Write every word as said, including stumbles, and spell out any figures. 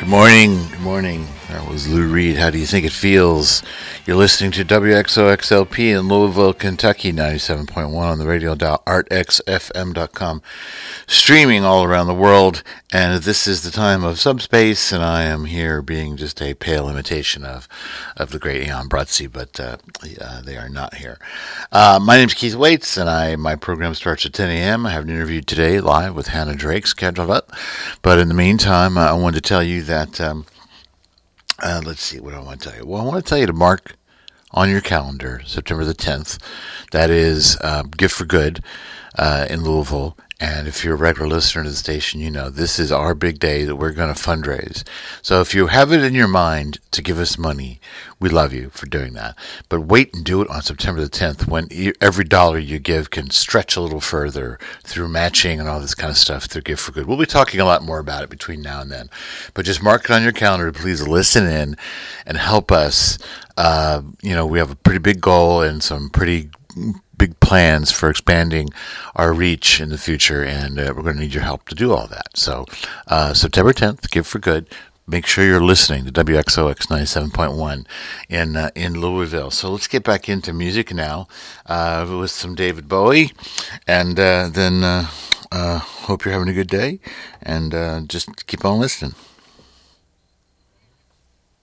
Good morning. Good morning. That was Lou Reed. How do you think it feels? You're listening to W X O X L P in Louisville, Kentucky, ninety-seven point one on the radio dial, art x f m dot com, streaming all around the world. And this is the time of Subspace, and I am here being just a pale imitation of, of the great Ian Brutzi, but uh, uh, they are not here. Uh, my name is Keith Waits, and I my program starts at ten a.m. I have an interview today live with Hannah Drake scheduled up. But in the meantime, uh, I wanted to tell you that, um, uh, let's see, what do I want to tell you? Well, I want to tell you to mark on your calendar September the tenth. That is uh, Gift for Good uh, in Louisville. And if you're a regular listener to the station, you know this is our big day that we're going to fundraise. So if you have it in your mind to give us money, we love you for doing that. But wait and do it on September the tenth when every dollar you give can stretch a little further through matching and all this kind of stuff through Gift for Good. We'll be talking a lot more about it between now and then. But just mark it on your calendar. Please listen in and help us. Uh, you know, we have a pretty big goal and some pretty big plans for expanding our reach in the future, and uh, we're going to need your help to do all that. So uh, September tenth, Give for Good. Make sure you're listening to W X O X ninety-seven point one in uh, in Louisville. So let's get back into music now uh, with some David Bowie, and uh, then uh, uh, hope you're having a good day, and uh, just keep on listening.